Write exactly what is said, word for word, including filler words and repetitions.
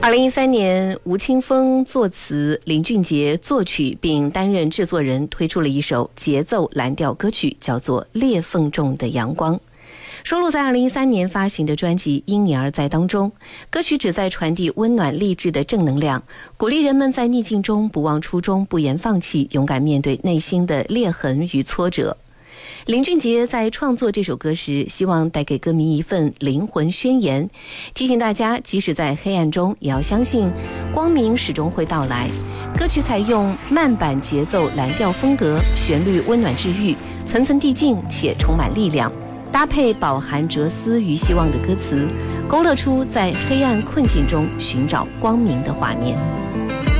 二零一三年，吴青峰作词，林俊杰作曲，并担任制作人，推出了一首节奏蓝调歌曲，叫做《裂缝中的阳光》。收录在二零一三年发行的专辑《因你而在》当中，歌曲旨在传递温暖励志的正能量，鼓励人们在逆境中不忘初衷，不言放弃，勇敢面对内心的裂痕与挫折。林俊杰在创作这首歌时，希望带给歌迷一份灵魂宣言，提醒大家，即使在黑暗中，也要相信光明始终会到来。歌曲采用慢板节奏蓝调风格，旋律温暖治愈，层层递进且充满力量，搭配饱含哲思与希望的歌词，勾勒出在黑暗困境中寻找光明的画面。